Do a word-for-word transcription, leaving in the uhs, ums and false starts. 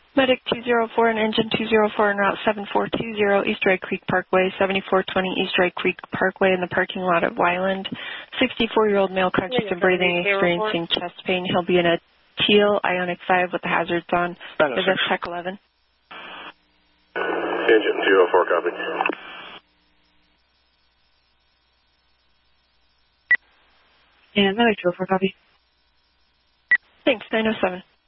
Medic two zero four and engine two zero four en route seven four two zero East Red Creek Parkway, seventy-four twenty East Red Creek Parkway in the parking lot at Wyland. sixty-four-year-old male conscious and breathing, experiencing chest pain. He'll be in a teal Ionic five with the hazards on. Is that Tech eleven? Engine two oh four, copy. And Medic two oh four, copy. Thanks, nine oh seven.